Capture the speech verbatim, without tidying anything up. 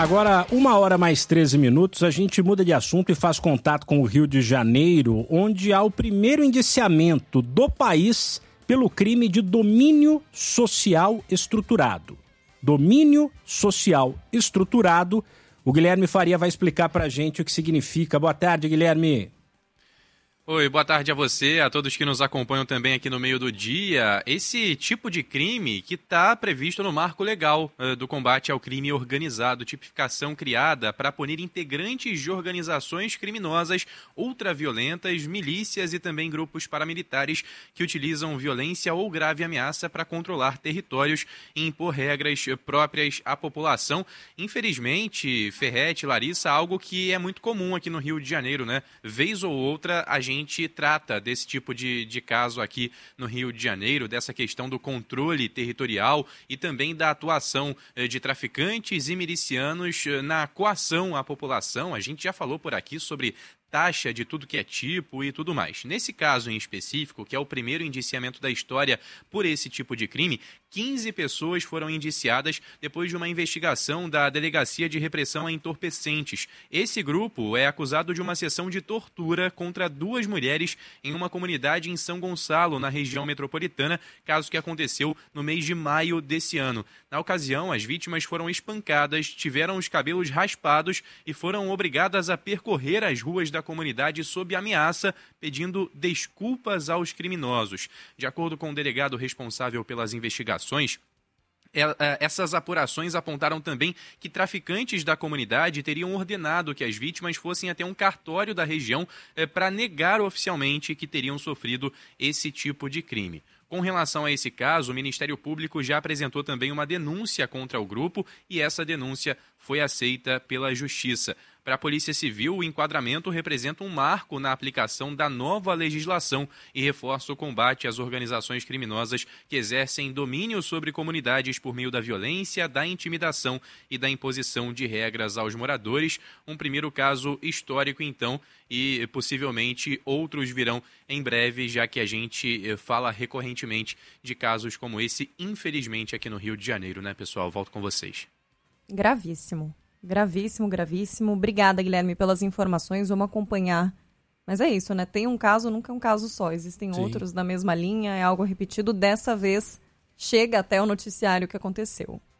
Agora, uma hora mais treze minutos, a gente muda de assunto e faz contato com o Rio de Janeiro, onde há o primeiro indiciamento do país pelo crime de domínio social estruturado. Domínio social estruturado. O Guilherme Faria vai explicar pra gente o que significa. Boa tarde, Guilherme. Oi, boa tarde a você, a todos que nos acompanham também aqui no meio do dia. Esse tipo de crime que está previsto no marco legal uh, do combate ao crime organizado, tipificação criada para punir integrantes de organizações criminosas ultraviolentas, milícias e também grupos paramilitares que utilizam violência ou grave ameaça para controlar territórios e impor regras próprias à população. Infelizmente, Ferretti, Larissa, algo que é muito comum aqui no Rio de Janeiro, né? Vez ou outra a gente A gente trata desse tipo de, de caso aqui no Rio de Janeiro, dessa questão do controle territorial e também da atuação de traficantes e milicianos na coação à população. A gente já falou por aqui sobre taxa de tudo que é tipo e tudo mais. Nesse caso em específico, que é o primeiro indiciamento da história por esse tipo de crime, quinze pessoas foram indiciadas depois de uma investigação da Delegacia de Repressão a Entorpecentes. Esse grupo é acusado de uma sessão de tortura contra duas mulheres em uma comunidade em São Gonçalo, na região metropolitana, caso que aconteceu no mês de maio desse ano. Na ocasião, as vítimas foram espancadas, tiveram os cabelos raspados e foram obrigadas a percorrer as ruas da comunidade sob ameaça, pedindo desculpas aos criminosos. De acordo com o delegado responsável pelas investigações, essas apurações apontaram também que traficantes da comunidade teriam ordenado que as vítimas fossem até um cartório da região para negar oficialmente que teriam sofrido esse tipo de crime. Com relação a esse caso, o Ministério Público já apresentou também uma denúncia contra o grupo e essa denúncia foi aceita pela Justiça. Para a Polícia Civil, o enquadramento representa um marco na aplicação da nova legislação e reforça o combate às organizações criminosas que exercem domínio sobre comunidades por meio da violência, da intimidação e da imposição de regras aos moradores. Um primeiro caso histórico, então, e possivelmente outros virão em breve, já que a gente fala recorrentemente de casos como esse, infelizmente, aqui no Rio de Janeiro, né, pessoal? Volto com vocês. Gravíssimo. Gravíssimo, gravíssimo. Obrigada, Guilherme, pelas informações. Vamos acompanhar. Mas é isso, né? Tem um caso, nunca é um caso só. Existem Sim. outros na mesma linha, é algo repetido. Dessa vez, chega até o noticiário que aconteceu.